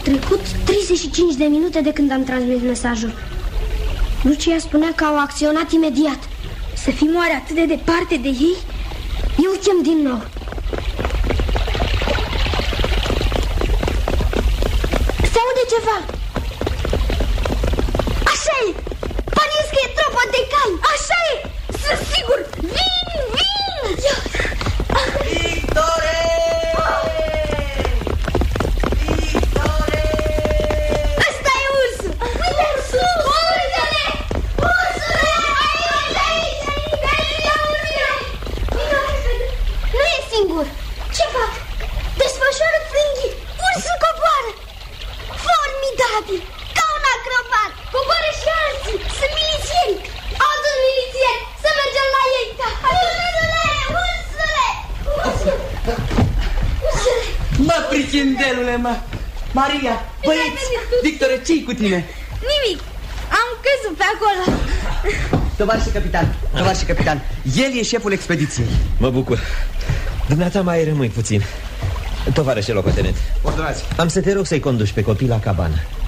trecut 35 de minute de când am transmis mesajul. Lucia spunea că au acționat imediat. Să fim oare atât de departe de ei? Eu chem din nou. Se aude ceva. Așa e! Pariez că e tropa de cai. Așa e! Sunt sigur! Vin! Victore! Ăsta e ursul! Uite! Uite-le! Ursule! Aici! Nu e singur! Ce fac? Desfășoară frânghii! Ursul coboară! Formidabil! Ca un acrobat! Coboară și alții! Sunt milițieni! Alți milițieni! Să mergem la ei! Ursule! Ursule! Ursule! Mă, prichindelule, mă! Maria, băieți, Victore, ce-i cu tine? Nimic! Am căzut pe acolo! Tovarășe capitan, el e șeful expediției. Mă bucur. Dumneata mai rămâi puțin. Tovarășe locotenent, Ordonați. am să te rog să-i conduci pe copii la cabană.